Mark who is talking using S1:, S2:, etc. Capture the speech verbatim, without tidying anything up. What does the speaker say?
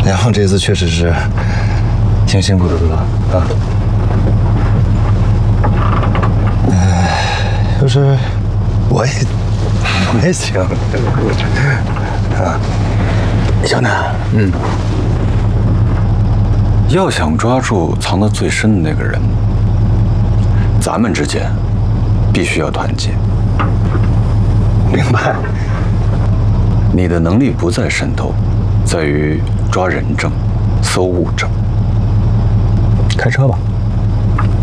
S1: 梁凤这次确实是挺辛苦的了啊。哎，要是我也我也行啊。小南，嗯，
S2: 要想抓住藏得最深的那个人，咱们之间必须要团结。
S1: 明白。
S2: 你的能力不在渗透，在于抓人证、搜物证。
S1: 开车吧。